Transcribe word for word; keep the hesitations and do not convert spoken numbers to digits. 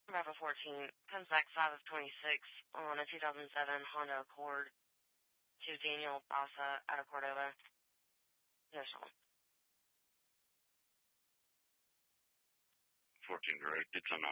Bravo fourteen comes back five of twenty-six on a two thousand seven Honda Accord to Daniel Bassa out of Cordova. No song. fourteen direct, it's a